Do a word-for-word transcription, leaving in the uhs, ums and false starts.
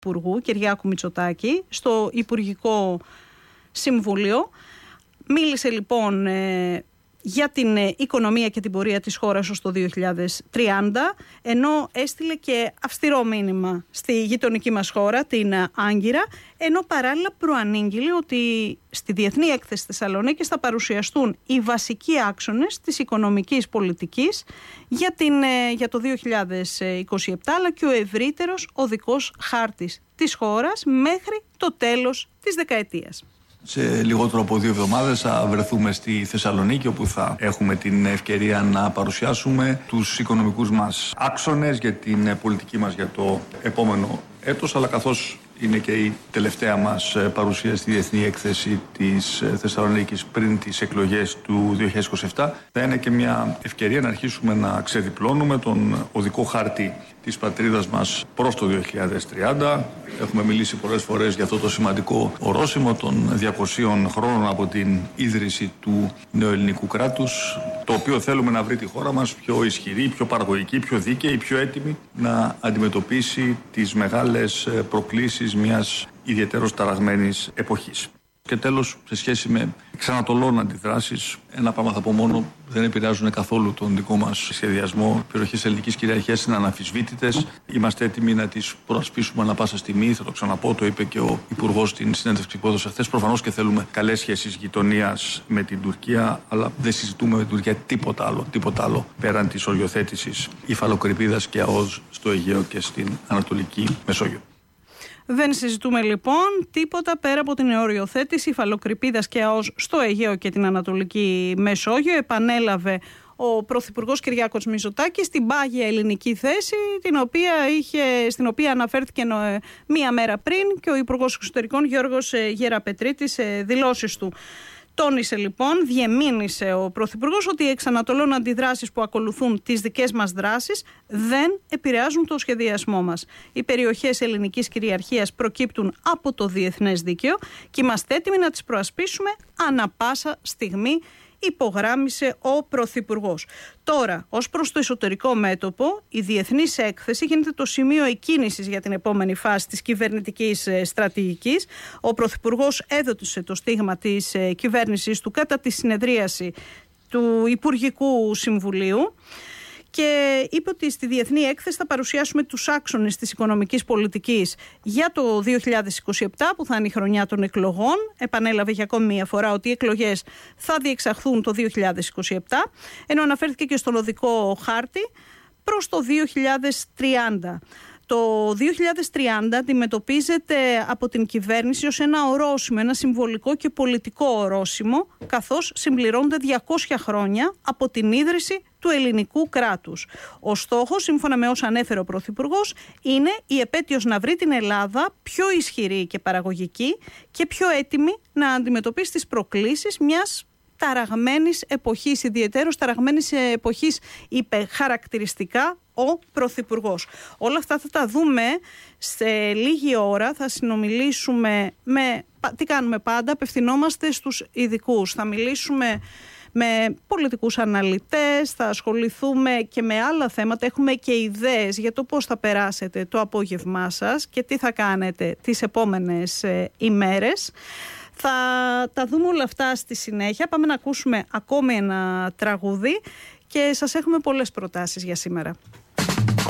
Υπουργού Κυριάκου Μητσοτάκη στο Υπουργικό Συμβούλιο. Μίλησε λοιπόν ε, για την ε, οικονομία και την πορεία της χώρας ως το δύο χιλιάδες τριάντα, ενώ έστειλε και αυστηρό μήνυμα στη γειτονική μας χώρα, την ε, Άγκυρα, ενώ παράλληλα προανήγγειλε ότι στη Διεθνή Έκθεση Θεσσαλονίκης θα παρουσιαστούν οι βασικοί άξονες της οικονομικής πολιτικής για, την, ε, για το δύο χιλιάδες είκοσι επτά, αλλά και ο ευρύτερος οδικός χάρτης της χώρας μέχρι το τέλος της δεκαετίας. Σε λιγότερο από δύο εβδομάδες θα βρεθούμε στη Θεσσαλονίκη, όπου θα έχουμε την ευκαιρία να παρουσιάσουμε τους οικονομικούς μας άξονες για την πολιτική μας για το επόμενο έτος, αλλά καθώς είναι και η τελευταία μας παρουσία στη Διεθνή Έκθεση της Θεσσαλονίκης πριν τις εκλογές του δύο χιλιάδες είκοσι επτά, θα είναι και μια ευκαιρία να αρχίσουμε να ξεδιπλώνουμε τον οδικό χάρτη της πατρίδας μας προς το δύο χιλιάδες τριάντα. Έχουμε μιλήσει πολλές φορές για αυτό το σημαντικό ορόσημο των διακοσίων χρόνων από την ίδρυση του νεοελληνικού κράτους, το οποίο θέλουμε να βρει τη χώρα μας πιο ισχυρή, πιο παραγωγική, πιο δίκαιη, πιο έτοιμη να αντιμετωπίσει τις μεγάλες προκλήσεις μιας ιδιαίτερως ταραγμένης εποχής. Και τέλος, σε σχέση με ξανατολών αντιδράσεις, ένα πράγμα θα πω μόνο: δεν επηρεάζουν καθόλου τον δικό μας σχεδιασμό. Οι περιοχές ελληνικής κυριαρχίας είναι αναμφισβήτητες. Είμαστε έτοιμοι να τις προασπίσουμε ανά πάσα στιγμή. Θα το ξαναπώ, το είπε και ο Υπουργός στην συνέντευξη που έδωσε χθες. Προφανώς και θέλουμε καλές σχέσεις γειτονίας με την Τουρκία, αλλά δεν συζητούμε με την Τουρκία τίποτα άλλο, τίποτα άλλο πέραν της οριοθέτησης υφαλοκρηπίδας και ΑΟΣ στο Αιγαίο και στην Ανατολική Μεσόγειο. Δεν συζητούμε λοιπόν τίποτα πέρα από την οριοθέτηση υφαλοκρηπίδας και ΑΟΣ στο Αιγαίο και την Ανατολική Μεσόγειο. Επανέλαβε ο Πρωθυπουργός Κυριάκος Μητσοτάκης στην πάγια ελληνική θέση, την οποία είχε, στην οποία αναφέρθηκε μία μέρα πριν και ο Υπουργός Εξωτερικών Γιώργος Γεραπετρίτης σε δηλώσεις του. Τόνισε λοιπόν, διεμήνυσε ο Πρωθυπουργός ότι οι εξανατολών αντιδράσεις που ακολουθούν τις δικές μας δράσεις δεν επηρεάζουν το σχεδιασμό μας. Οι περιοχές ελληνικής κυριαρχίας προκύπτουν από το διεθνές δίκαιο και είμαστε έτοιμοι να τις προασπίσουμε ανα πάσα στιγμή, υπογράμμισε ο Πρωθυπουργός. Τώρα, ως προς το εσωτερικό μέτωπο, η Διεθνής Έκθεση γίνεται το σημείο εκκίνησης για την επόμενη φάση της κυβερνητικής στρατηγικής. Ο Πρωθυπουργός έδωσε το στίγμα της κυβέρνησης του κατά τη συνεδρίαση του Υπουργικού Συμβουλίου και είπε ότι στη Διεθνή Έκθεση θα παρουσιάσουμε τους άξονες της οικονομικής πολιτικής για το δύο χιλιάδες είκοσι επτά, που θα είναι η χρονιά των εκλογών. Επανέλαβε για ακόμη μία φορά ότι οι εκλογές θα διεξαχθούν το δύο χιλιάδες είκοσι επτά, ενώ αναφέρθηκε και στον οδικό χάρτη προς το δύο χιλιάδες τριάντα. Το δύο χιλιάδες τριάντα αντιμετωπίζεται από την κυβέρνηση ως ένα ορόσημο, ένα συμβολικό και πολιτικό ορόσημο, καθώς συμπληρώνονται διακόσια χρόνια από την ίδρυση του ελληνικού κράτους. Ο στόχος, σύμφωνα με όσα ανέφερε ο Πρωθυπουργός, είναι η επέτειος να βρει την Ελλάδα πιο ισχυρή και παραγωγική και πιο έτοιμη να αντιμετωπίσει τις προκλήσεις μιας ταραγμένης εποχής, ιδιαιτέρως ταραγμένης εποχής, είπε χαρακτηριστικά ο Πρωθυπουργός. Όλα αυτά θα τα δούμε σε λίγη ώρα. Θα συνομιλήσουμε με, τι κάνουμε πάντα, απευθυνόμαστε στους ειδικούς. Θα μιλήσουμε με πολιτικούς αναλυτές, θα ασχοληθούμε και με άλλα θέματα. Έχουμε και ιδέες για το πώς θα περάσετε το απόγευμά σας και τι θα κάνετε τις επόμενες ε, ημέρες. Θα τα δούμε όλα αυτά στη συνέχεια. Πάμε να ακούσουμε ακόμη ένα τραγούδι και σας έχουμε πολλές προτάσεις για σήμερα.